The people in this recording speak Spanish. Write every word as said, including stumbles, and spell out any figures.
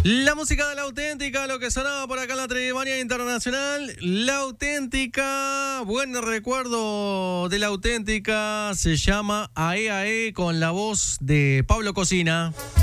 La música de La Auténtica, lo que sonaba por acá en la Tribunal Internacional. La Auténtica, buen recuerdo de La Auténtica, se llama Ae Ae con la voz de Pablo Cocina.